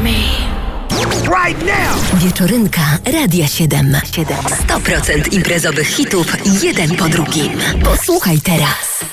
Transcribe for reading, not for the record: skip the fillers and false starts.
Right now! Wieczorynka Radia 7. 100% imprezowych hitów, jeden po drugim. Posłuchaj teraz.